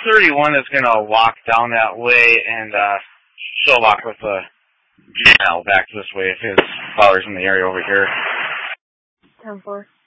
31 is going to walk down that way, and she'll walk with the Gmail back this way if his father's in the area over here. 10-4.